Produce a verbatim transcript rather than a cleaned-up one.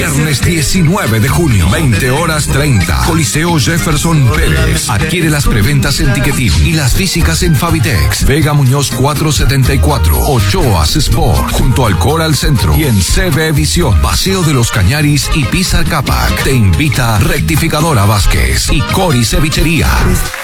Viernes diecinueve de junio, veinte horas treinta. Coliseo Jefferson Pérez. Adquiere las preventas en Ticketim y las físicas en Fabitex. Vega Muñoz cuatrocientos setenta y cuatro. Ochoas Sport. Junto al Coral Centro. Y en C B Visión. Paseo de los Cañaris y Pizza Capac. Te invita Rectificadora Vázquez y Cori Cevichería.